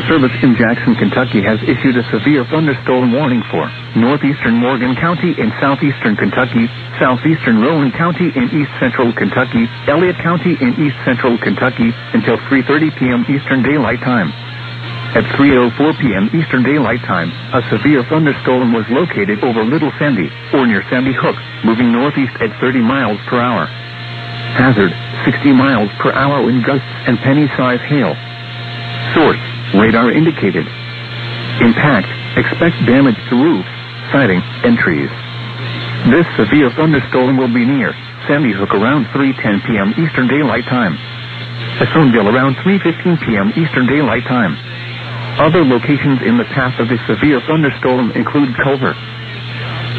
Service in Jackson, Kentucky has issued a severe thunderstorm warning for northeastern Morgan County in southeastern Kentucky, southeastern Rowan County in east central Kentucky, Elliott County in east central Kentucky until 3:30 p.m. Eastern Daylight Time. At 3:04 p.m. Eastern Daylight Time, a severe thunderstorm was located over Little Sandy, or near Sandy Hook, moving northeast at 30 miles per hour. Hazard, 60 miles per hour wind gusts and penny-size hail. Source, radar indicated. Impact, expect damage to roofs, siding, and trees. This severe thunderstorm will be near Sandy Hook around 3:10 p.m. Eastern Daylight Time. Assonville around 3:15 p.m. Eastern Daylight Time. Other locations in the path of this severe thunderstorm include Culver,